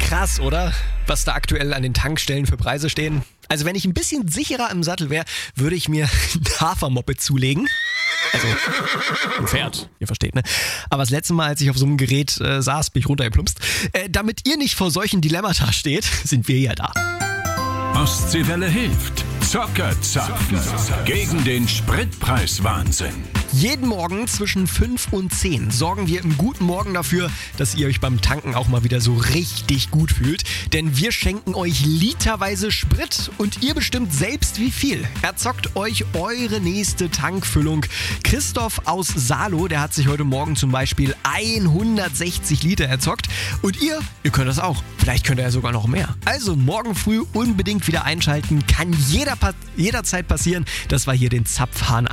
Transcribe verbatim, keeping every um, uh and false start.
Krass, oder? Was da aktuell an den Tankstellen für Preise stehen. Also wenn ich ein bisschen sicherer im Sattel wäre, würde ich mir ein Hafermoped zulegen. Also ein Pferd, ihr versteht, ne? Aber das letzte Mal, als ich auf so einem Gerät äh, saß, bin ich runtergeplumpst. Äh, damit ihr nicht vor solchen Dilemmata steht, sind wir ja da. Ostseewelle hilft. Zockerzapfen gegen den Spritpreiswahnsinn. Jeden Morgen zwischen fünf und zehn sorgen wir im Guten Morgen dafür, dass ihr euch beim Tanken auch mal wieder so richtig gut fühlt. Denn wir schenken euch literweise Sprit und ihr bestimmt selbst wie viel. Erzockt euch eure nächste Tankfüllung. Christoph aus Salo, der hat sich heute Morgen zum Beispiel hundertsechzig Liter erzockt. Und ihr, ihr könnt das auch. Vielleicht könnt ihr ja sogar noch mehr. Also morgen früh unbedingt wieder einschalten. Kann jeder, jederzeit passieren, dass wir hier den Zapfhahn